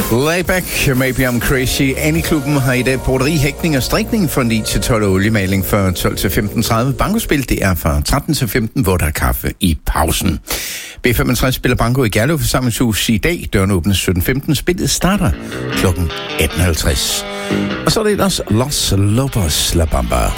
Layback, Maybe I'm Crazy. Annie-klubben har i dag broderi, hækning og strikning fra 9 til 12 og oliemaling fra 12 til 15.30. Bankospil, det er fra 13 til 15, hvor der er kaffe i pausen. B65 spiller banko i Gerlev Forsamlingshus i dag. Døren åbnes 17.15. Spillet starter kl. 18.50. Og så er det ellers Los Lobos La Bamba.